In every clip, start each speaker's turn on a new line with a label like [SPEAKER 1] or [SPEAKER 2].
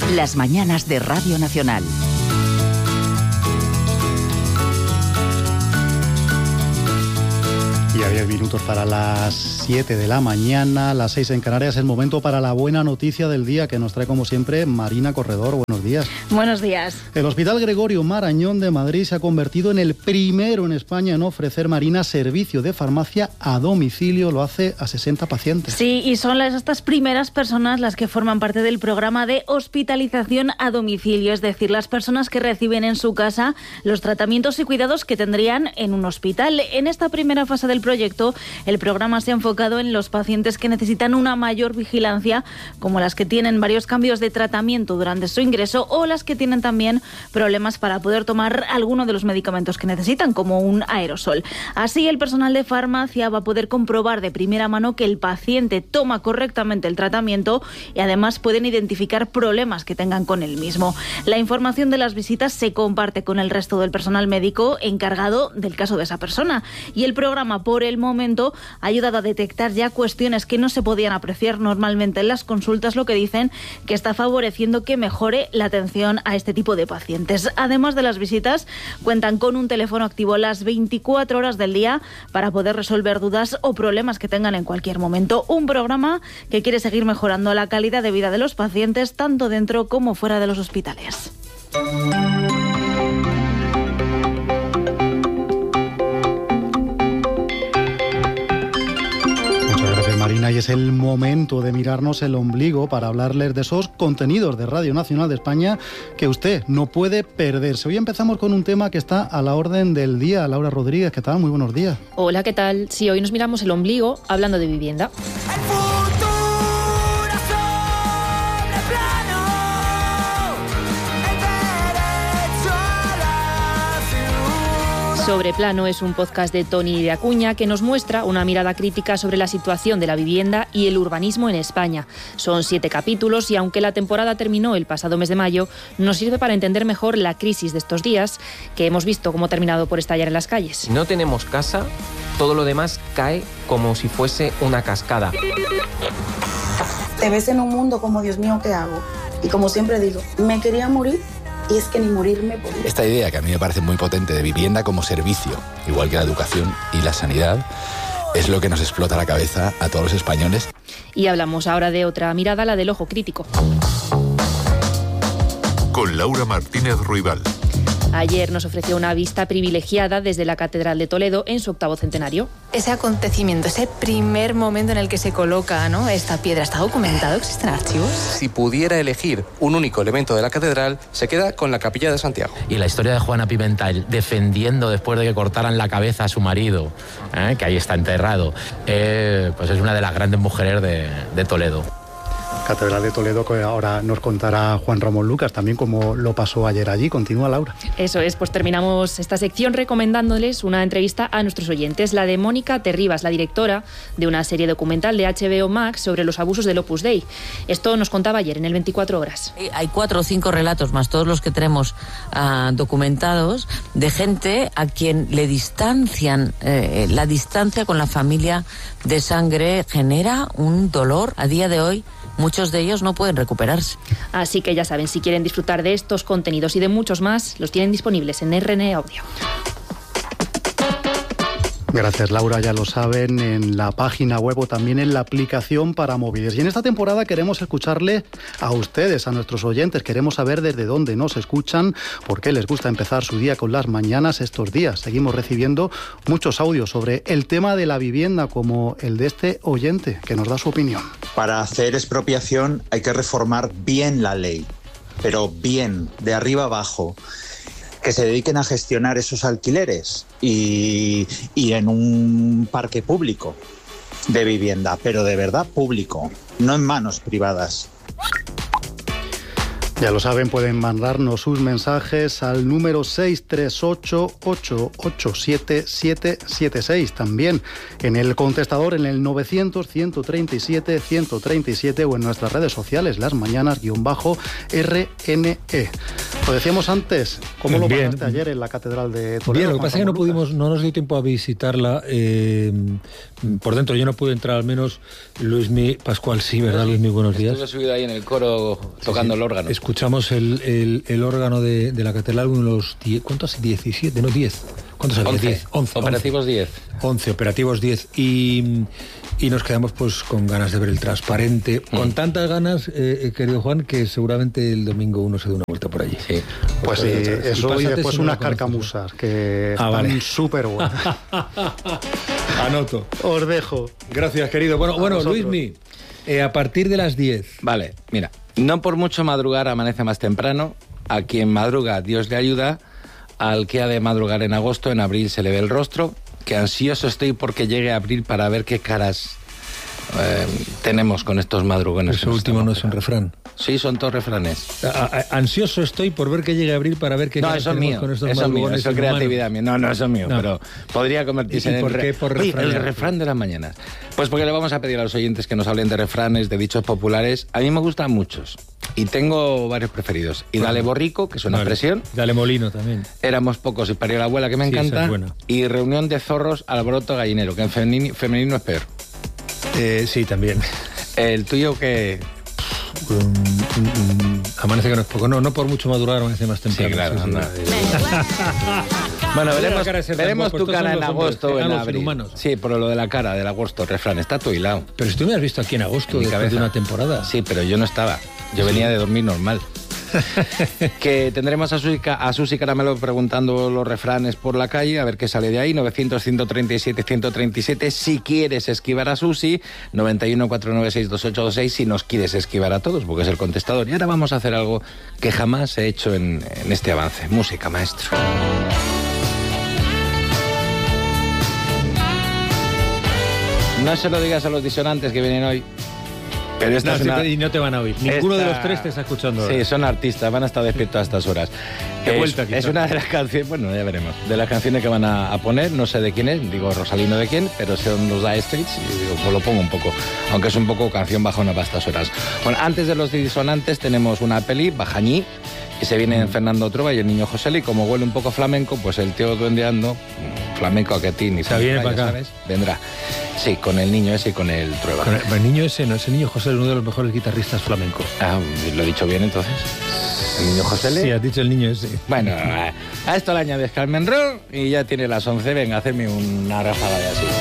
[SPEAKER 1] Las mañanas de Radio Nacional.
[SPEAKER 2] Y a 10 minutos para las 7 de la mañana, las 6 en Canarias, es momento para la buena noticia del día que nos trae como siempre Marina Corredor. Buenos días.
[SPEAKER 3] Buenos días.
[SPEAKER 2] El Hospital Gregorio Marañón de Madrid se ha convertido en el primero en España en ofrecer, Marina, servicio de farmacia a domicilio. Lo hace a 60 pacientes.
[SPEAKER 3] Sí, y son estas primeras personas las que forman parte del programa de hospitalización a domicilio, es decir, las personas que reciben en su casa los tratamientos y cuidados que tendrían en un hospital. En esta primera fase del proyecto, el programa se ha enfocado en los pacientes que necesitan una mayor vigilancia, como las que tienen varios cambios de tratamiento durante su ingreso o las que tienen también problemas para poder tomar alguno de los medicamentos que necesitan, como un aerosol. Así, el personal de farmacia va a poder comprobar de primera mano que el paciente toma correctamente el tratamiento y además pueden identificar problemas que tengan con el mismo. La información de las visitas se comparte con el resto del personal médico encargado del caso de esa persona, y el programa, por el momento, ha ayudado a detectar ya cuestiones que no se podían apreciar normalmente en las consultas, lo que dicen que está favoreciendo que mejore la atención a este tipo de pacientes. Además de las visitas, cuentan con un teléfono activo las 24 horas del día para poder resolver dudas o problemas que tengan en cualquier momento. Un programa que quiere seguir mejorando la calidad de vida de los pacientes, tanto dentro como fuera de los hospitales.
[SPEAKER 2] Marina, y es el momento de mirarnos el ombligo para hablarles de esos contenidos de Radio Nacional de España que usted no puede perderse. Hoy empezamos con un tema que está a la orden del día. Laura Rodríguez, ¿qué tal? Muy buenos días.
[SPEAKER 4] Hola, ¿qué tal? Sí, hoy nos miramos el ombligo hablando de vivienda. Sobreplano es un podcast de Toni de Acuña que nos muestra una mirada crítica sobre la situación de la vivienda y el urbanismo en España. Son 7 capítulos y aunque la temporada terminó el pasado mes de mayo, nos sirve para entender mejor la crisis de estos días, que hemos visto cómo ha terminado por estallar en las calles.
[SPEAKER 5] Si no tenemos casa, todo lo demás cae como si fuese una cascada.
[SPEAKER 6] Te ves en un mundo como, Dios mío, ¿qué hago? Y como siempre digo, me quería morir. Y es que ni morirme podía.
[SPEAKER 7] Esta idea, que a mí me parece muy potente, de vivienda como servicio, igual que la educación y la sanidad, es lo que nos explota la cabeza a todos los españoles.
[SPEAKER 4] Y hablamos ahora de otra mirada, la del ojo crítico.
[SPEAKER 8] Con Laura Martínez Ruibal.
[SPEAKER 4] Ayer nos ofreció una vista privilegiada desde la Catedral de Toledo en su 8º centenario.
[SPEAKER 9] Ese acontecimiento, ese primer momento en el que se coloca, ¿no?, esta piedra, ¿está documentado? ¿Existen archivos?
[SPEAKER 10] Si pudiera elegir un único elemento de la catedral, se queda con la Capilla de Santiago.
[SPEAKER 11] Y la historia de Juana Pimentel defendiendo después de que cortaran la cabeza a su marido, que ahí está enterrado, pues es una de las grandes mujeres de Toledo.
[SPEAKER 2] Catedral de Toledo, que ahora nos contará Juan Ramón Lucas, también como lo pasó ayer allí. Continúa, Laura.
[SPEAKER 4] Eso es, pues terminamos esta sección recomendándoles una entrevista a nuestros oyentes, la de Mónica Terribas, la directora de una serie documental de HBO Max sobre los abusos del Opus Dei. Esto nos contaba ayer en el 24 horas.
[SPEAKER 12] Hay 4 o 5 relatos, más todos los que tenemos documentados, de gente a quien le distancian, la distancia con la familia de sangre genera un dolor. A día de hoy, muchos de ellos no pueden recuperarse.
[SPEAKER 4] Así que ya saben, si quieren disfrutar de estos contenidos y de muchos más, los tienen disponibles en RN Audio.
[SPEAKER 2] Gracias, Laura, ya lo saben, en la página web o también en la aplicación para móviles. Y en esta temporada queremos escucharle a ustedes, a nuestros oyentes. Queremos saber desde dónde nos escuchan, por qué les gusta empezar su día con las mañanas estos días. Seguimos recibiendo muchos audios sobre el tema de la vivienda, como el de este oyente, que nos da su opinión.
[SPEAKER 13] Para hacer expropiación hay que reformar bien la ley, pero bien, de arriba abajo. Que se dediquen a gestionar esos alquileres y en un parque público de vivienda, pero de verdad público, no en manos privadas.
[SPEAKER 2] Ya lo saben, pueden mandarnos sus mensajes al número 638-887-776. También en el contestador en el 900-137-137 o en nuestras redes sociales, lasmañanas_RNE. Lo decíamos antes, ¿cómo lo pasaste ayer en la Catedral de Toledo?
[SPEAKER 14] Bien, lo que pasa es que no nos dio tiempo a visitarla por dentro. Yo no pude entrar, al menos Luismi, Pascual sí, ¿verdad, Luismi? Buenos días.
[SPEAKER 15] Estuve subido ahí en el coro tocando el órgano.
[SPEAKER 14] Escuchamos el órgano de la Catedral, uno de los 10, ¿cuántos? 17, no 10. ¿Cuántos había? 10. 11.
[SPEAKER 15] Operativos 10.
[SPEAKER 14] 11, operativos 10. Y nos quedamos pues con ganas de ver el transparente. Con tantas ganas, querido Juan, que seguramente el domingo uno se dé una vuelta por allí.
[SPEAKER 2] Sí. Pues sí, eso y después unas carcamusas que están súper buenas.
[SPEAKER 14] Anoto.
[SPEAKER 2] Os dejo.
[SPEAKER 14] Gracias, querido. Bueno, Luismi, a partir de las 10.
[SPEAKER 15] Vale, mira, no por mucho madrugar amanece más temprano. A quien madruga, Dios le ayuda. Al que ha de madrugar en agosto, en abril se le ve el rostro. Que ansioso estoy porque llegue abril para ver qué caras tenemos con estos madrugones.
[SPEAKER 14] Eso último no es un refrán.
[SPEAKER 15] Sí, son todos refranes.
[SPEAKER 14] Ansioso estoy por ver que llegue abril para ver qué caras tenemos con estos madrugones.
[SPEAKER 15] Eso es creatividad mía. No, eso es mío, pero podría convertirse en el refrán de las mañanas. Pues porque le vamos a pedir a los oyentes que nos hablen de refranes, de dichos populares. A mí me gustan muchos y tengo varios preferidos. Y Dale Borrico, que es una expresión.
[SPEAKER 14] Dale Molino también.
[SPEAKER 15] Éramos pocos y parió la abuela, que me encanta. Y Reunión de zorros, alboroto gallinero, que en femenino es peor.
[SPEAKER 14] Sí, también.
[SPEAKER 15] ¿El tuyo qué?
[SPEAKER 14] Amanece que no es poco. No por mucho madurar, amanece más temprano.
[SPEAKER 15] Sí, claro. Bueno, veremos tu cara en agosto o en abril. Sí, pero lo de la cara, del agosto, refrán, está todo hilado.
[SPEAKER 14] Pero si tú me has visto aquí en agosto, después de una temporada.
[SPEAKER 15] Sí, pero yo no estaba. Yo venía de dormir normal. Que tendremos a Susi Caramelo preguntando los refranes por la calle, a ver qué sale de ahí. 900-137-137 si quieres esquivar a Susi, 91-496-2826 si nos quieres esquivar a todos, porque es el contestador. Y ahora vamos a hacer algo que jamás he hecho en este avance. Música, maestro. No se lo digas a los disonantes que vienen hoy. Pero
[SPEAKER 14] y no te van a oír. Ninguno de los tres te está escuchando ahora.
[SPEAKER 15] Sí, son artistas, van a estar despiertos a estas horas. Es una de las canciones, bueno, ya veremos, de las canciones que van a poner, no sé de quién es, digo Rosalino de quién, pero son los Dire Straits y digo, pues lo pongo un poco, aunque es un poco canción bajona para estas horas. Bueno, antes de los disonantes tenemos una peli, Bajañí, y se viene Fernando Trueba y el niño José Luis, como huele un poco flamenco, pues el tío duendeando, flamenco a que a ti ni
[SPEAKER 14] se viene para acá,
[SPEAKER 15] ¿sabes? Vendrá. Sí, con el niño ese y con el Trueba.
[SPEAKER 14] El niño ese, no, ese niño José es uno de los mejores guitarristas flamencos.
[SPEAKER 15] Ah, ¿lo he dicho bien entonces? ¿El niño José Luis?
[SPEAKER 14] Sí, has dicho el niño ese.
[SPEAKER 15] Bueno, a esto le añades Carmen Roll y ya tiene las 11. Venga, hacedme una ráfaga de así.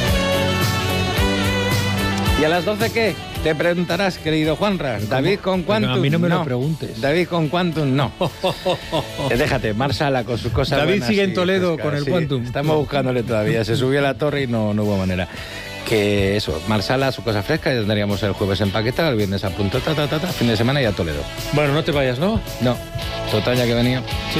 [SPEAKER 15] ¿Y a las 12 qué? Te preguntarás, querido Juanra. David con Quantum.
[SPEAKER 14] A mí no me lo preguntes.
[SPEAKER 15] David con Quantum, no. Déjate, Marsala con sus cosas.
[SPEAKER 14] David
[SPEAKER 15] buenas
[SPEAKER 14] sigue en Toledo con el Quantum.
[SPEAKER 15] Estamos buscándole todavía. Se subió a la torre y no hubo manera. Que eso, Marsala, su cosa fresca, ya tendríamos el jueves empaquetado, el viernes a punto, fin de semana y a Toledo.
[SPEAKER 14] Bueno, no te vayas, ¿no?
[SPEAKER 15] No. Total, ya que venía.
[SPEAKER 14] Sí.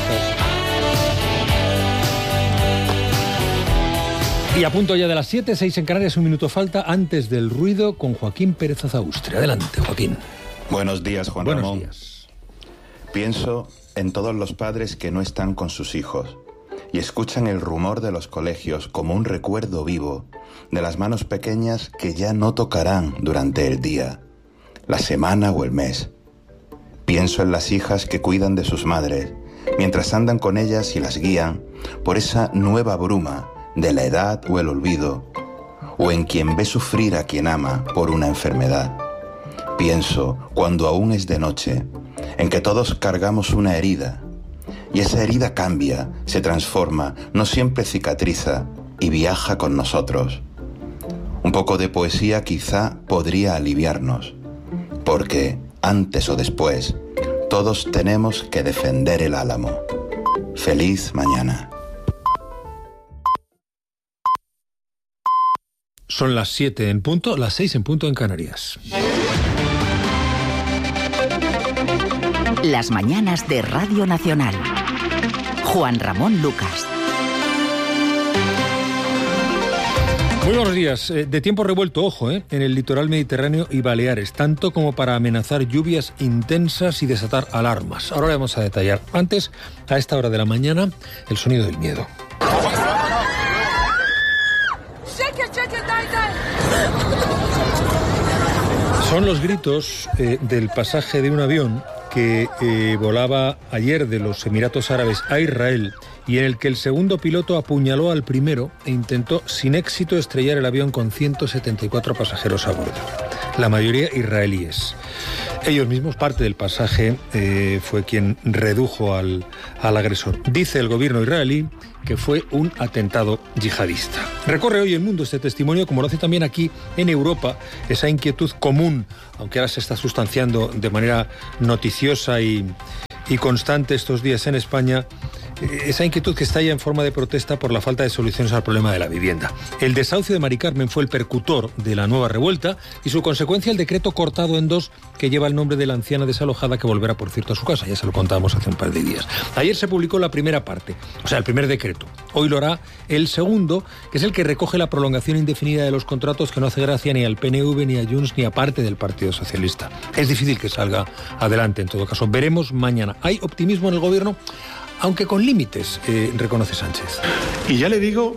[SPEAKER 14] Y a punto ya de las 7, 6 en Canarias, un minuto falta antes del ruido con Joaquín Pérez Azaustre. Adelante, Joaquín.
[SPEAKER 16] Buenos días, Juan
[SPEAKER 14] Buenos
[SPEAKER 16] Ramón.
[SPEAKER 14] días.
[SPEAKER 16] Pienso en todos los padres que no están con sus hijos y escuchan el rumor de los colegios como un recuerdo vivo de las manos pequeñas que ya no tocarán durante el día, la semana o el mes. Pienso en las hijas que cuidan de sus madres mientras andan con ellas y las guían por esa nueva bruma de la edad o el olvido, o en quien ve sufrir a quien ama por una enfermedad. Pienso, cuando aún es de noche, en que todos cargamos una herida, y esa herida cambia, se transforma, no siempre cicatriza, y viaja con nosotros. Un poco de poesía quizá podría aliviarnos, porque, antes o después, todos tenemos que defender el álamo. Feliz mañana.
[SPEAKER 14] Son las 7 en punto, las 6 en punto en Canarias.
[SPEAKER 1] Las mañanas de Radio Nacional. Juan Ramón Lucas.
[SPEAKER 14] Muy buenos días. De tiempo revuelto, ojo, en el litoral mediterráneo y Baleares, tanto como para amenazar lluvias intensas y desatar alarmas. Ahora vamos a detallar. Antes, a esta hora de la mañana, el sonido del miedo. Son los gritos del pasaje de un avión que volaba ayer de los Emiratos Árabes a Israel y en el que el segundo piloto apuñaló al primero e intentó sin éxito estrellar el avión con 174 pasajeros a bordo, la mayoría israelíes. Ellos mismos, parte del pasaje, fue quien redujo al agresor. Dice el gobierno israelí que fue un atentado yihadista. Recorre hoy el mundo este testimonio, como lo hace también aquí en Europa, esa inquietud común, aunque ahora se está sustanciando de manera noticiosa y constante estos días en España, esa inquietud que estalla en forma de protesta por la falta de soluciones al problema de la vivienda. El desahucio de Mari Carmen fue el percutor de la nueva revuelta y su consecuencia el decreto cortado en dos que lleva el nombre de la anciana desalojada que volverá, por cierto, a su casa. Ya se lo contábamos hace un par de días. Ayer se publicó la primera parte, o sea, el primer decreto. Hoy lo hará el segundo, que es el que recoge la prolongación indefinida de los contratos que no hace gracia ni al PNV, ni a Junts, ni a parte del Partido Socialista. Es difícil que salga adelante, en todo caso. Veremos mañana. Hay optimismo en el gobierno, aunque con límites, reconoce Sánchez.
[SPEAKER 17] Y ya le digo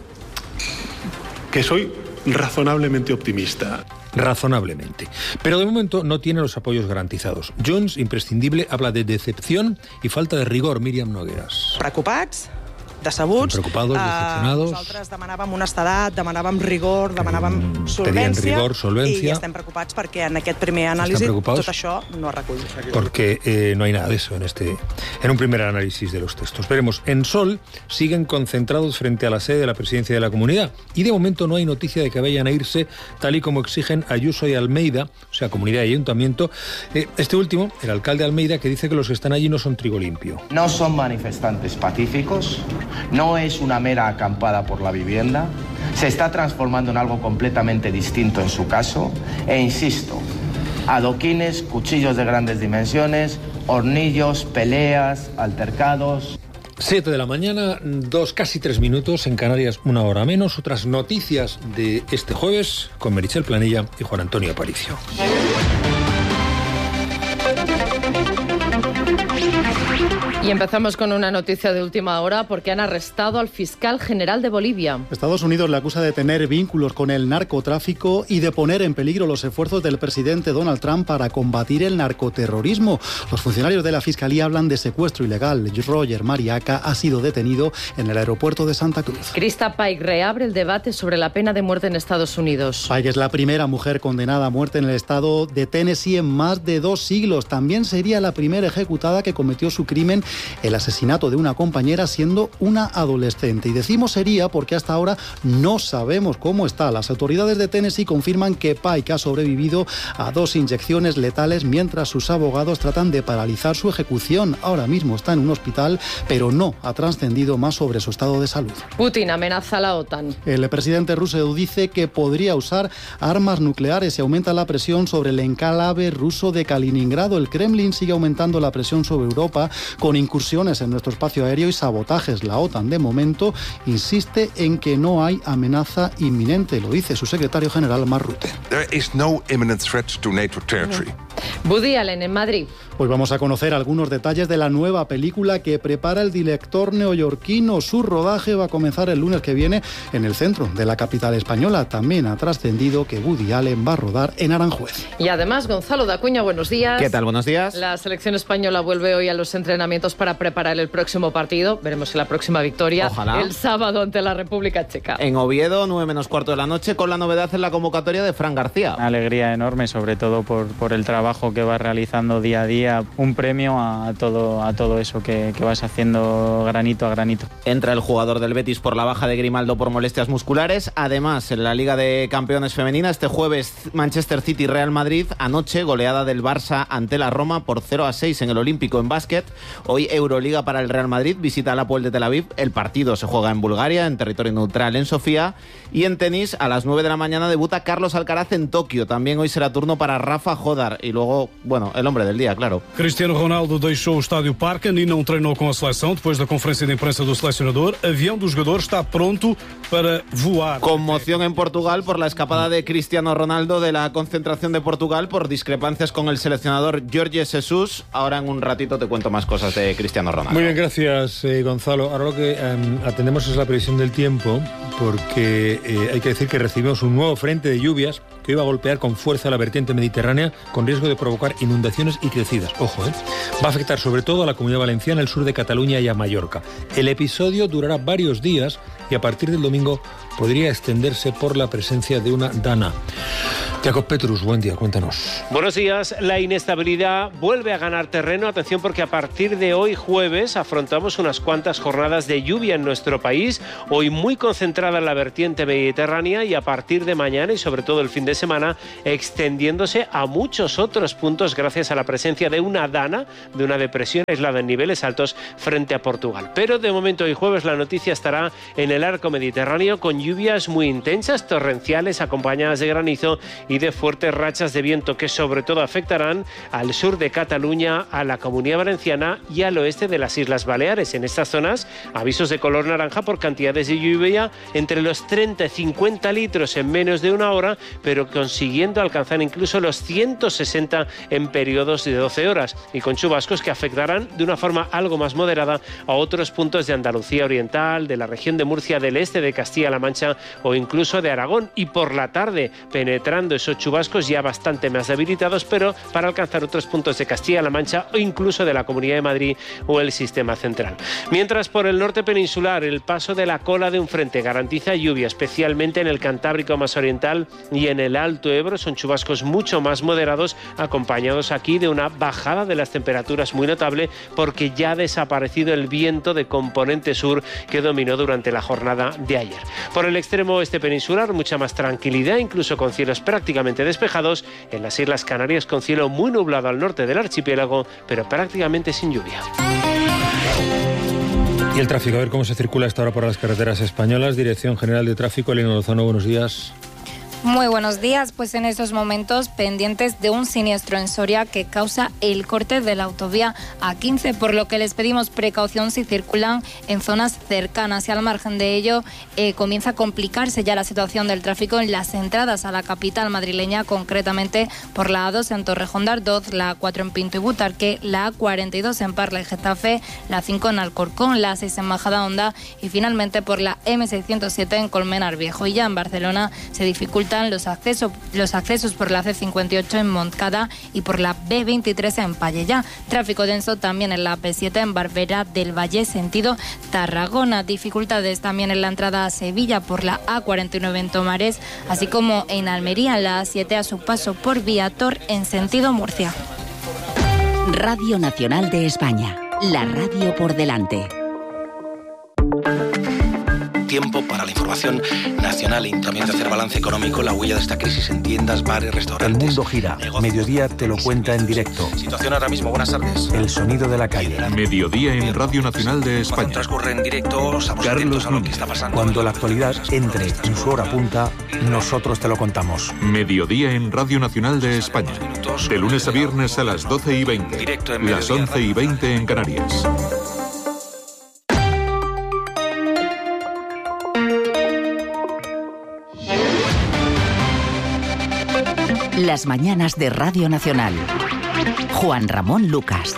[SPEAKER 17] que soy razonablemente optimista.
[SPEAKER 14] Razonablemente. Pero de momento no tiene los apoyos garantizados. Junts, imprescindible, habla de decepción y falta de rigor. Míriam Nogueras.
[SPEAKER 18] Preocupats, decebuts.
[SPEAKER 14] Preocupados, decepcionados.
[SPEAKER 18] Nosaltres demanàvem honestedat, demanàvem rigor, demanàvem solvència.
[SPEAKER 14] Rigor, solvencia.
[SPEAKER 18] I estem preocupats perquè en aquest primer anàlisi tot això no es recull.
[SPEAKER 14] Porque no hay nada de eso en un primer análisis de los textos. Veremos, en Sol siguen concentrados frente a la sede de la presidencia de la comunidad y de momento no hay noticia de que vayan a irse tal y como exigen Ayuso y Almeida, o sea, comunidad y ayuntamiento. Este último, el alcalde Almeida, que dice que los que están allí no son trigo limpio.
[SPEAKER 19] No son manifestantes pacíficos. No es una mera acampada por la vivienda, se está transformando en algo completamente distinto en su caso, e insisto, adoquines, cuchillos de grandes dimensiones, hornillos, peleas, altercados.
[SPEAKER 14] 7 de la mañana, casi 3 minutos, en Canarias 1 hora menos. Otras noticias de este jueves con Meritxell Planella y Juan Antonio Aparicio.
[SPEAKER 20] Y empezamos con una noticia de última hora porque han arrestado al fiscal general de Bolivia.
[SPEAKER 2] Estados Unidos le acusa de tener vínculos con el narcotráfico y de poner en peligro los esfuerzos del presidente Donald Trump para combatir el narcoterrorismo. Los funcionarios de la Fiscalía hablan de secuestro ilegal. Roger Mariaca ha sido detenido en el aeropuerto de Santa Cruz.
[SPEAKER 20] Krista Pike reabre el debate sobre la pena de muerte en Estados Unidos.
[SPEAKER 2] Pike es la primera mujer condenada a muerte en el estado de Tennessee en más de 2 siglos. También sería la primera ejecutada que cometió su crimen, el asesinato de una compañera siendo una adolescente. Y decimos sería porque hasta ahora no sabemos cómo está. Las autoridades de Tennessee confirman que Pike ha sobrevivido a 2 inyecciones letales mientras sus abogados tratan de paralizar su ejecución. Ahora mismo está en un hospital, pero no ha trascendido más sobre su estado de salud.
[SPEAKER 20] Putin amenaza a la OTAN.
[SPEAKER 2] El presidente ruso dice que podría usar armas nucleares y aumenta la presión sobre el enclave ruso de Kaliningrado. El Kremlin sigue aumentando la presión sobre Europa con incursiones en nuestro espacio aéreo y sabotajes. La OTAN, de momento, insiste en que no hay amenaza inminente, lo dice su secretario general, Mark Rutte.
[SPEAKER 21] There is no imminent threat to NATO territory.
[SPEAKER 20] Woody Allen en Madrid.
[SPEAKER 2] Hoy vamos a conocer algunos detalles de la nueva película que prepara el director neoyorquino. Su rodaje va a comenzar el lunes que viene en el centro de la capital española. También ha trascendido que Woody Allen va a rodar en Aranjuez.
[SPEAKER 20] Y además, Gonzalo Dacuña, buenos días.
[SPEAKER 22] ¿Qué tal? Buenos días.
[SPEAKER 20] La selección española vuelve hoy a los entrenamientos para preparar el próximo partido. Veremos la próxima victoria.
[SPEAKER 22] Ojalá.
[SPEAKER 20] El sábado ante la República Checa.
[SPEAKER 22] En Oviedo, 9 menos cuarto de la noche, con la novedad en la convocatoria de Fran García.
[SPEAKER 23] Una alegría enorme, sobre todo por el trabajo que vas realizando día a día. Un premio a todo eso que vas haciendo granito a granito.
[SPEAKER 22] Entra el jugador del Betis por la baja de Grimaldo por molestias musculares. Además, en la Liga de Campeones Femenina, este jueves Manchester City Real Madrid. Anoche, goleada del Barça ante la Roma por 0-6 en el Olímpico en básquet. Hoy Euroliga para el Real Madrid, visita al Hapoel de Tel Aviv. El partido se juega en Bulgaria, en territorio neutral en Sofía. Y en tenis, a las 9 de la mañana debuta Carlos Alcaraz en Tokio. También hoy será turno para Rafa Jodar. Y luego, bueno, el hombre del día, claro.
[SPEAKER 24] Cristiano Ronaldo deixou o estádio Parken e não treinou com a seleção depois da conferência de imprensa do selecionador. Avião do jogador está pronto para voar.
[SPEAKER 22] Conmoción en Portugal por la escapada de Cristiano Ronaldo de la concentración de Portugal por discrepancias con el seleccionador Jorge Jesus. Ahora en un ratito te cuento más cosas de Cristiano Ronaldo.
[SPEAKER 14] Muy bien, gracias Gonzalo. Ahora lo que atendemos es la previsión del tiempo, porque hay que decir que recibimos un nuevo frente de lluvias que iba a golpear con fuerza la vertiente mediterránea con riesgo de provocar provocar inundaciones y crecidas. Ojo, va a afectar sobre todo a la Comunidad Valenciana, el sur de Cataluña y a Mallorca. El episodio durará varios días y a partir del domingo podría extenderse por la presencia de una dana. Jacob Petrus, buen día, cuéntanos.
[SPEAKER 3] Buenos días. La inestabilidad vuelve a ganar terreno. Atención, porque a partir de hoy jueves afrontamos unas cuantas jornadas de lluvia en nuestro país. Hoy muy concentrada en la vertiente mediterránea y a partir de mañana y sobre todo el fin de semana extendiéndose a muchos otros puntos gracias a la presencia de una dana, de una depresión aislada en niveles altos frente a Portugal. Pero de momento hoy jueves la noticia estará en el arco mediterráneo con lluvias muy intensas, torrenciales, acompañadas de granizo y de fuertes rachas de viento que sobre todo afectarán al sur de Cataluña, a la Comunidad Valenciana y al oeste de las Islas Baleares. En estas zonas, avisos de color naranja por cantidades de lluvia entre los 30 y 50 litros en menos de una hora, pero consiguiendo alcanzar incluso los 160 en periodos de 12 horas y con chubascos que afectarán de una forma algo más moderada a otros puntos de Andalucía Oriental, de la región de Murcia, del este de Castilla-La Mancha o incluso de Aragón. Y por la tarde penetrando esos chubascos ya bastante más debilitados, pero para alcanzar otros puntos de Castilla-La Mancha o incluso de la Comunidad de Madrid o el Sistema Central. Mientras por el norte peninsular el paso de la cola de un frente garantiza lluvia, especialmente en el Cantábrico más oriental y en el Alto Ebro. Son chubascos mucho más moderados, acompañados aquí de una bajada de las temperaturas muy notable porque ya ha desaparecido el viento de componente sur que dominó durante la jornada de ayer. Por el extremo oeste peninsular mucha más tranquilidad, incluso con cielos prácticamente despejados. En las Islas Canarias con cielo muy nublado al norte del archipiélago, pero prácticamente sin lluvia.
[SPEAKER 14] Y el tráfico, a ver cómo se circula esta hora por las carreteras españolas. Dirección General de Tráfico, Elena Lozano, buenos días.
[SPEAKER 5] Muy buenos días, pues en estos momentos pendientes de un siniestro en Soria que causa el corte de la autovía A15, por lo que les pedimos precaución si circulan en zonas cercanas y al margen de ello comienza a complicarse ya la situación del tráfico en las entradas a la capital madrileña, concretamente por la A2 en Torrejón de Ardoz, la A4 en Pinto y Butarque, la A42 en Parla y Getafe, la 5 en Alcorcón, la 6 en Majadahonda y finalmente por la M607 en Colmenar Viejo. Y ya en Barcelona se dificulta los accesos por la C58 en Montcada y por la B23 en Pallejà. Tráfico denso también en la P7 en Barberá del Valle sentido Tarragona. Dificultades también en la entrada a Sevilla por la A49 en Tomares, así como en Almería en la A7 a su paso por Viator en sentido Murcia.
[SPEAKER 1] Radio Nacional de España, la radio por delante.
[SPEAKER 6] Tiempo para la información nacional y también de hacer balance económico, la huella de esta crisis en tiendas, bares, restaurantes.
[SPEAKER 7] El mundo gira. Mediodía te lo cuenta en directo.
[SPEAKER 6] Situación ahora mismo, buenas tardes.
[SPEAKER 7] El sonido de la calle.
[SPEAKER 8] Mediodía en Radio Nacional de España.
[SPEAKER 6] Cuando transcurre en directo, estamos atentos a lo que está pasando.
[SPEAKER 7] Cuando la actualidad entre en su hora punta, nosotros te lo contamos.
[SPEAKER 8] Mediodía en Radio Nacional de España. De lunes a viernes a las 12:20.
[SPEAKER 6] Directo en
[SPEAKER 8] las 11:20 en Canarias.
[SPEAKER 1] Las mañanas de Radio Nacional. Juan Ramón Lucas.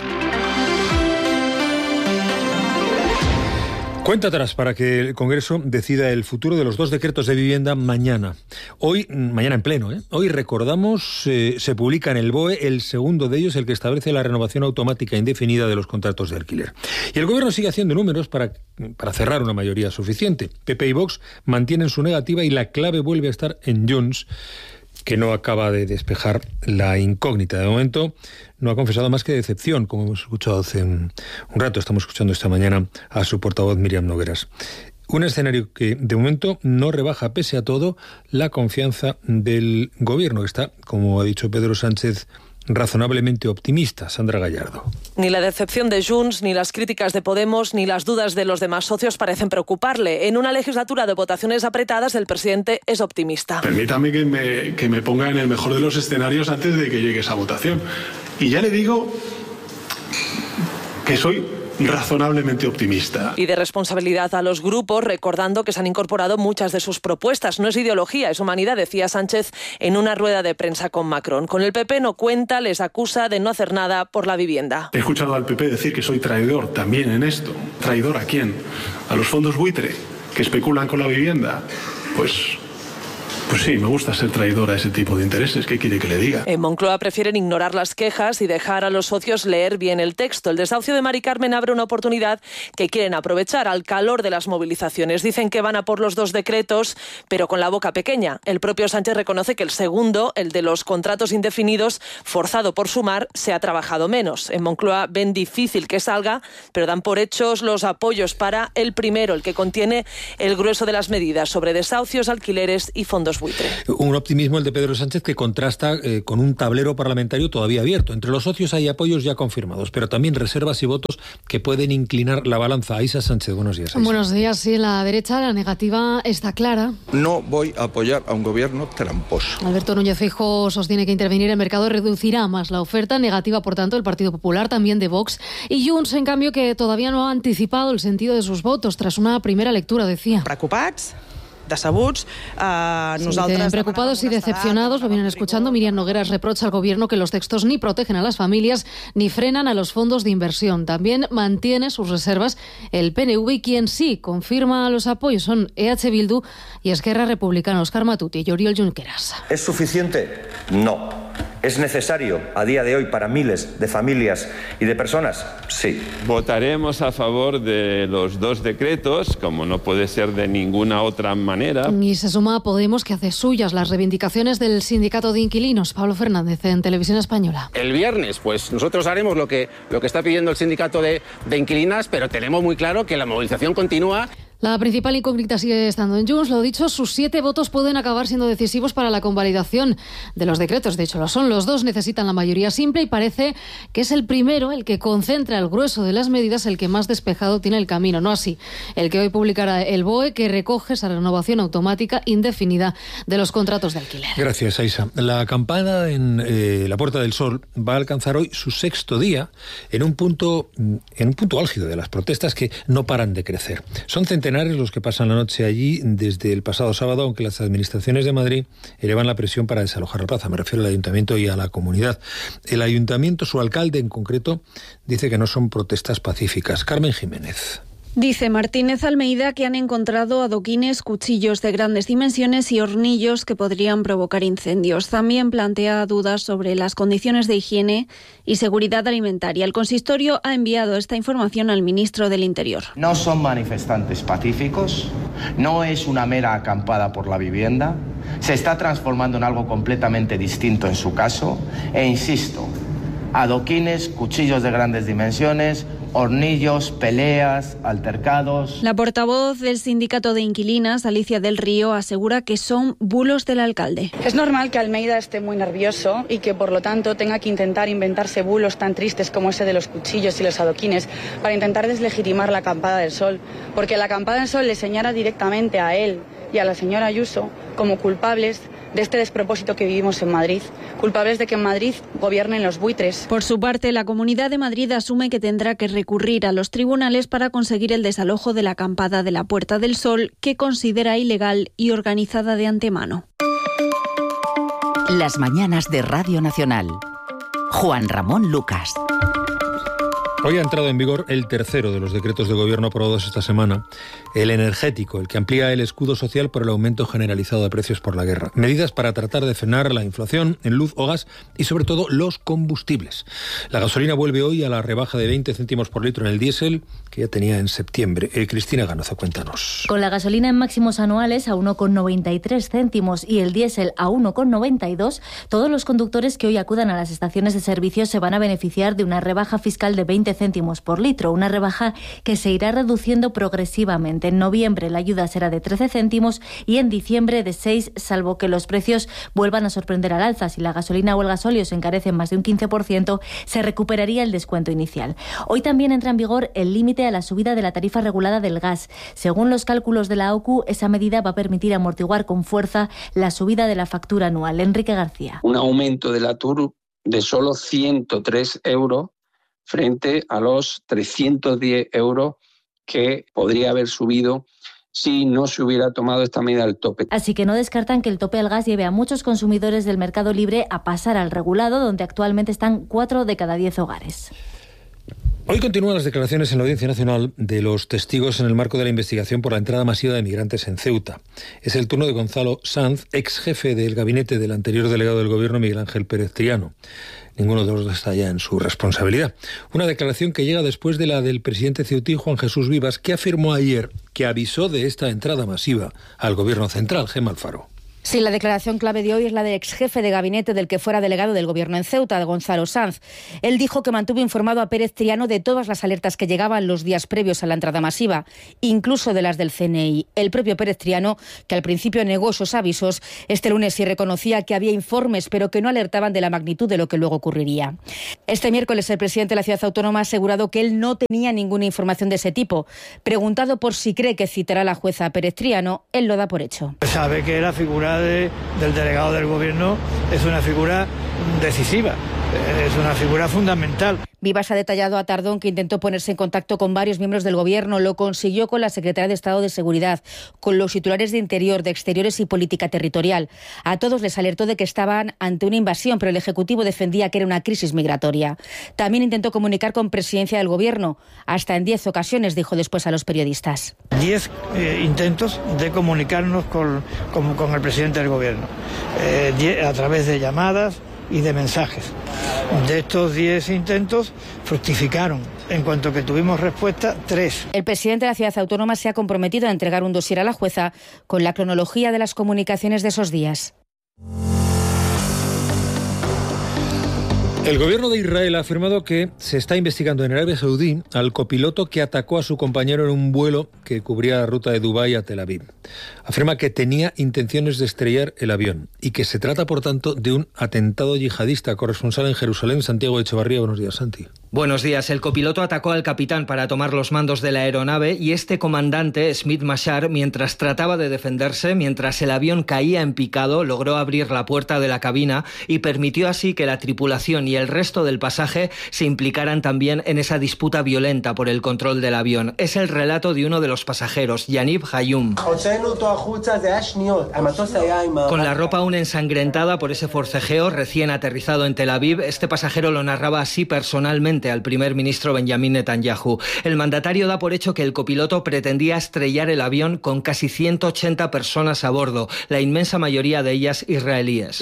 [SPEAKER 14] Cuenta atrás para que el Congreso decida el futuro de los dos decretos de vivienda mañana. Mañana en pleno, ¿eh? Hoy recordamos, se publica en el BOE el segundo de ellos, el que establece la renovación automática indefinida de los contratos de alquiler. Y el Gobierno sigue haciendo números para cerrar una mayoría suficiente. PP y Vox mantienen su negativa y la clave vuelve a estar en Junts, que no acaba de despejar la incógnita. De momento no ha confesado más que decepción, como hemos escuchado hace un rato. Estamos escuchando esta mañana a su portavoz Míriam Nogueras. Un escenario que de momento no rebaja, pese a todo, la confianza del Gobierno, que está, como ha dicho Pedro Sánchez, razonablemente optimista. Sandra Gallardo.
[SPEAKER 25] Ni la decepción de Junts, ni las críticas de Podemos, ni las dudas de los demás socios parecen preocuparle. En una legislatura de votaciones apretadas, el presidente es optimista.
[SPEAKER 17] Permítame que me ponga en el mejor de los escenarios antes de que llegue esa votación. Y ya le digo que soy razonablemente optimista.
[SPEAKER 25] Y de responsabilidad a los grupos, recordando que se han incorporado muchas de sus propuestas. No es ideología, es humanidad, decía Sánchez en una rueda de prensa con Macron. Con el PP no cuenta, les acusa de no hacer nada por la vivienda.
[SPEAKER 17] He escuchado al PP decir que soy traidor también en esto. ¿Traidor a quién? ¿A los fondos buitre que especulan con la vivienda? Pues Pues sí, me gusta ser traidor a ese tipo de intereses. ¿Qué quiere que le diga?
[SPEAKER 25] En Moncloa prefieren ignorar las quejas y dejar a los socios leer bien el texto. El desahucio de Mari Carmen abre una oportunidad que quieren aprovechar al calor de las movilizaciones. Dicen que van a por los 2 decretos, pero con la boca pequeña. El propio Sánchez reconoce que el segundo, el de los contratos indefinidos, forzado por Sumar, se ha trabajado menos. En Moncloa ven difícil que salga, pero dan por hechos los apoyos para el primero, el que contiene el grueso de las medidas sobre desahucios, alquileres y fondos buitre.
[SPEAKER 14] Un optimismo el de Pedro Sánchez que contrasta con un tablero parlamentario todavía abierto. Entre los socios hay apoyos ya confirmados, pero también reservas y votos que pueden inclinar la balanza. Aísa Sánchez, buenos días. Aísa.
[SPEAKER 4] Buenos días. Sí, en la derecha la negativa está clara.
[SPEAKER 9] No voy a apoyar a un gobierno tramposo.
[SPEAKER 4] Alberto Núñez Feijóo sostiene que intervenir el mercado reducirá más la oferta. Negativa, por tanto, el Partido Popular, también de Vox. Y Junts, en cambio, que todavía no ha anticipado el sentido de sus votos tras una primera lectura, decía.
[SPEAKER 18] Preocupats, decebuts,
[SPEAKER 4] nosaltres... preocupados y decepcionados, lo vienen escuchando. Miriam Nogueras reprocha al gobierno que los textos ni protegen a las familias ni frenan a los fondos de inversión. También mantiene sus reservas el PNV y quien sí confirma los apoyos son EH Bildu y Esquerra Republicana. Óscar Matute y Oriol Junqueras.
[SPEAKER 10] ¿Es suficiente? No. ¿Es necesario a día de hoy para miles de familias y de personas? Sí.
[SPEAKER 11] Votaremos a favor de los 2 decretos, como no puede ser de ninguna otra manera.
[SPEAKER 4] Y se suma a Podemos, que hace suyas las reivindicaciones del sindicato de inquilinos. Pablo Fernández, en Televisión Española.
[SPEAKER 12] El viernes, pues nosotros haremos lo que está pidiendo el sindicato de inquilinas, pero tenemos muy claro que la movilización continúa.
[SPEAKER 4] La principal incógnita sigue estando en Junts. Lo dicho, sus 7 votos pueden acabar siendo decisivos para la convalidación de los decretos. De hecho, lo son. Los 2 necesitan la mayoría simple y parece que es el primero, el que concentra el grueso de las medidas, el que más despejado tiene el camino. No así el que hoy publicará el BOE, que recoge esa renovación automática indefinida de los contratos de alquiler.
[SPEAKER 14] Gracias, Aísa. La acampada en la Puerta del Sol va a alcanzar hoy su 6º día en un punto álgido de las protestas que no paran de crecer. Son centenares los que pasan la noche allí desde el pasado sábado, aunque las administraciones de Madrid elevan la presión para desalojar la plaza. Me refiero al Ayuntamiento y a la comunidad. El Ayuntamiento, su alcalde en concreto, dice que no son protestas pacíficas. Carmen Jiménez.
[SPEAKER 26] Dice Martínez Almeida que han encontrado adoquines, cuchillos de grandes dimensiones y hornillos que podrían provocar incendios. También plantea dudas sobre las condiciones de higiene y seguridad alimentaria. El consistorio ha enviado esta información al ministro del Interior.
[SPEAKER 19] No son manifestantes pacíficos, no es una mera acampada por la vivienda, se está transformando en algo completamente distinto en su caso e insisto, adoquines, cuchillos de grandes dimensiones, hornillos, peleas, altercados.
[SPEAKER 26] La portavoz del sindicato de inquilinas, Alicia del Río, asegura que son bulos del alcalde.
[SPEAKER 27] Es normal que Almeida esté muy nervioso y que por lo tanto tenga que intentar inventarse bulos tan tristes como ese de los cuchillos y los adoquines para intentar deslegitimar la acampada del Sol, porque la acampada del Sol le señala directamente a él y a la señora Ayuso como culpables de este despropósito que vivimos en Madrid, culpables de que en Madrid gobiernen los buitres.
[SPEAKER 26] Por su parte, la Comunidad de Madrid asume que tendrá que recurrir a los tribunales para conseguir el desalojo de la acampada de la Puerta del Sol, que considera ilegal y organizada de antemano.
[SPEAKER 1] Las mañanas de Radio Nacional. Juan Ramón Lucas.
[SPEAKER 14] Hoy ha entrado en vigor el tercero de los decretos de gobierno aprobados esta semana, el energético, el que amplía el escudo social por el aumento generalizado de precios por la guerra. Medidas para tratar de frenar la inflación en luz o gas y sobre todo los combustibles. La gasolina vuelve hoy a la rebaja de 20 céntimos por litro en el diésel que ya tenía en septiembre. Cristina Ganozo, cuéntanos.
[SPEAKER 28] Con la gasolina en máximos anuales a 1,93 céntimos y el diésel a 1,92, todos los conductores que hoy acudan a las estaciones de servicio se van a beneficiar de una rebaja fiscal de 20 céntimos por litro, una rebaja que se irá reduciendo progresivamente. En noviembre la ayuda será de 13 céntimos y en diciembre de 6, salvo que los precios vuelvan a sorprender al alza. Si la gasolina o el gasóleo se encarecen más de un 15%, se recuperaría el descuento inicial. Hoy también entra en vigor el límite a la subida de la tarifa regulada del gas. Según los cálculos de la OCU, esa medida va a permitir amortiguar con fuerza la subida de la factura anual. Enrique García.
[SPEAKER 29] Un aumento de la TUR de solo 103 euros frente a los 310 euros que podría haber subido si no se hubiera tomado esta medida del tope.
[SPEAKER 28] Así que no descartan que el tope al gas lleve a muchos consumidores del mercado libre a pasar al regulado, donde actualmente están 4 de cada 10 hogares.
[SPEAKER 14] Hoy continúan las declaraciones en la Audiencia Nacional de los testigos en el marco de la investigación por la entrada masiva de migrantes en Ceuta. Es el turno de Gonzalo Sanz, ex jefe del gabinete del anterior delegado del Gobierno, Miguel Ángel Pérez Triano. Ninguno de los dos está ya en su responsabilidad. Una declaración que llega después de la del presidente ceutí, Juan Jesús Vivas, que afirmó ayer que avisó de esta entrada masiva al Gobierno central. Gemma Alfaro.
[SPEAKER 2] Sí, la declaración clave de hoy es la del ex jefe de gabinete del que fuera delegado del Gobierno en Ceuta, de Gonzalo Sanz. Él dijo que mantuvo informado a Pérez Triano de todas las alertas que llegaban los días previos a la entrada masiva, incluso de las del CNI. El propio Pérez Triano, que al principio negó esos avisos, este lunes sí reconocía que había informes, pero que no alertaban de la magnitud de lo que luego ocurriría. Este miércoles el presidente de la ciudad autónoma ha asegurado que él no tenía ninguna información de ese tipo. Preguntado por si cree que citará a la jueza a Pérez Triano, él lo da por hecho.
[SPEAKER 13] Sabe que la figura del delegado del Gobierno es una figura decisiva, es una figura fundamental.
[SPEAKER 2] Vivas ha detallado a Tardón que intentó ponerse en contacto con varios miembros del Gobierno. Lo consiguió con la secretaria de Estado de Seguridad, con los titulares de Interior, de Exteriores y Política Territorial. A todos les alertó de que estaban ante una invasión, pero el Ejecutivo defendía que era una crisis migratoria. También intentó comunicar con Presidencia del Gobierno. Hasta en 10 ocasiones, dijo después a los periodistas.
[SPEAKER 13] 10 intentos de comunicarnos con el presidente del Gobierno, a través de llamadas y de mensajes. De estos 10 intentos fructificaron. En cuanto que tuvimos respuesta, 3.
[SPEAKER 2] El presidente de la ciudad autónoma se ha comprometido a entregar un dossier a la jueza con la cronología de las comunicaciones de esos días.
[SPEAKER 14] El gobierno de Israel ha afirmado que se está investigando en Arabia Saudí al copiloto que atacó a su compañero en un vuelo que cubría la ruta de Dubái a Tel Aviv. Afirma que tenía intenciones de estrellar el avión y que se trata, por tanto, de un atentado yihadista. Corresponsal en Jerusalén, Santiago Echevarría. Buenos días, Santi.
[SPEAKER 15] Buenos días. El copiloto atacó al capitán para tomar los mandos de la aeronave y este comandante, Smith Mashar, mientras trataba de defenderse, mientras el avión caía en picado, logró abrir la puerta de la cabina y permitió así que la tripulación y el resto del pasaje se implicaran también en esa disputa violenta por el control del avión. Es el relato de uno de los pasajeros, Yaniv Hayum. Con la ropa aún ensangrentada por ese forcejeo recién aterrizado en Tel Aviv, este pasajero lo narraba así personalmente al primer ministro Benjamin Netanyahu. El mandatario da por hecho que el copiloto pretendía estrellar el avión con casi 180 personas a bordo, la inmensa mayoría de ellas israelíes.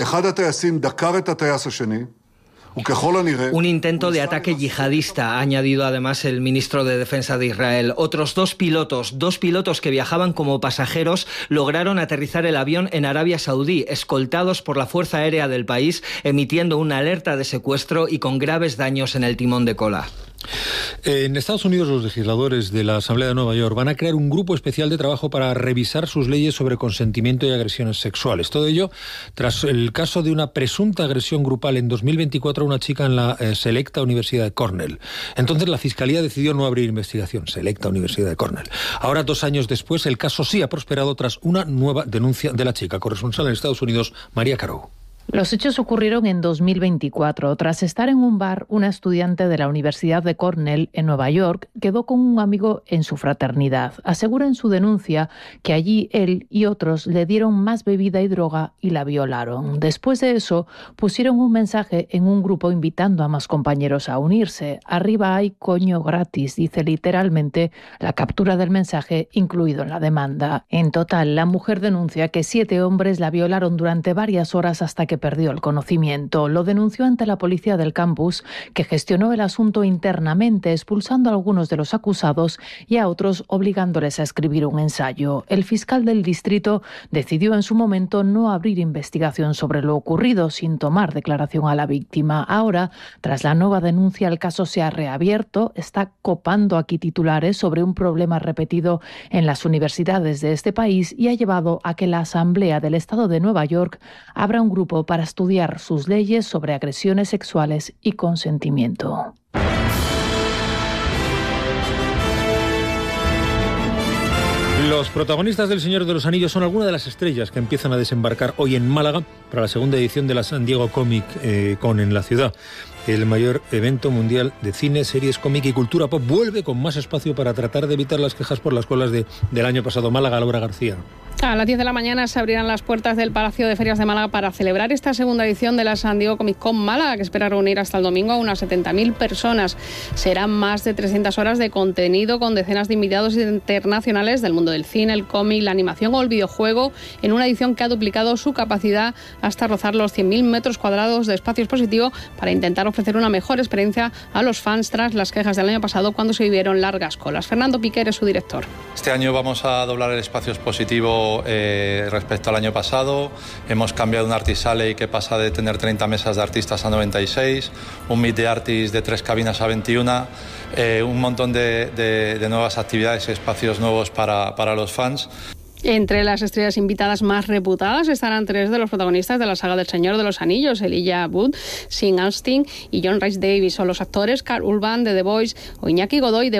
[SPEAKER 15] Un intento de ataque yihadista, ha añadido además el ministro de Defensa de Israel. Otros dos pilotos que viajaban como pasajeros, lograron aterrizar el avión en Arabia Saudí, escoltados por la Fuerza Aérea del país, emitiendo una alerta de secuestro y con graves daños en el timón de cola.
[SPEAKER 14] En Estados Unidos, los legisladores de la Asamblea de Nueva York van a crear un grupo especial de trabajo para revisar sus leyes sobre consentimiento y agresiones sexuales. Todo ello tras el caso de una presunta agresión grupal en 2024 a una chica en la selecta Universidad de Cornell. Entonces la Fiscalía decidió no abrir investigación. Selecta Universidad de Cornell. Ahora, 2 años después, el caso sí ha prosperado tras una nueva denuncia de la chica. Corresponsal en Estados Unidos, María Caro.
[SPEAKER 16] Los hechos ocurrieron en 2024. Tras estar en un bar, una estudiante de la Universidad de Cornell, en Nueva York, quedó con un amigo en su fraternidad. Asegura en su denuncia que allí él y otros le dieron más bebida y droga y la violaron. Después de eso, pusieron un mensaje en un grupo invitando a más compañeros a unirse. Arriba hay coño gratis, dice literalmente la captura del mensaje incluido en la demanda. En total, la mujer denuncia que 7 hombres la violaron durante varias horas hasta que perdió el conocimiento. Lo denunció ante la policía del campus, que gestionó el asunto internamente, expulsando a algunos de los acusados y a otros obligándoles a escribir un ensayo. El fiscal del distrito decidió en su momento no abrir investigación sobre lo ocurrido, sin tomar declaración a la víctima. Ahora, tras la nueva denuncia, el caso se ha reabierto, está copando aquí titulares sobre un problema repetido en las universidades de este país y ha llevado a que la Asamblea del Estado de Nueva York abra un grupo para estudiar sus leyes sobre agresiones sexuales y consentimiento.
[SPEAKER 14] Los protagonistas del Señor de los Anillos son algunas de las estrellas que empiezan a desembarcar hoy en Málaga para la segunda edición de la San Diego Comic Con en la ciudad. El mayor evento mundial de cine, series, cómic y cultura pop vuelve con más espacio para tratar de evitar las quejas por las colas del año pasado. Málaga, Laura García.
[SPEAKER 3] A las 10 de la mañana se abrirán las puertas del Palacio de Ferias de Málaga para celebrar esta segunda edición de la San Diego Comic Con Málaga, que espera reunir hasta el domingo a unas 70.000 personas. Serán más de 300 horas de contenido con decenas de invitados internacionales del mundo del cine, el cómic, la animación o el videojuego, en una edición que ha duplicado su capacidad hasta rozar los 100.000 metros cuadrados de espacio expositivo para intentar ofrecer una mejor experiencia a los fans tras las quejas del año pasado cuando se vivieron largas colas. Fernando Piquer es su director.
[SPEAKER 5] Este año vamos a doblar el espacio expositivo respecto al año pasado. Hemos cambiado un Artist Alley que pasa de tener 30 mesas de artistas a 96, un Meet the Artist de 3 cabinas a 21, un montón de nuevas actividades y espacios nuevos para los fans.
[SPEAKER 3] Entre las estrellas invitadas más reputadas estarán 3 de los protagonistas de la saga del Señor de los Anillos, Elijah Wood, Sean Astin y John Rhys Davies, o los actores Karl Urban de The Voice o Iñaki Godoy de